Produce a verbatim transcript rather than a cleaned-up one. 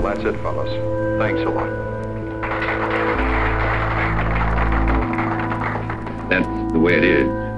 that's it, fellas. Thanks a lot. That's the way it is.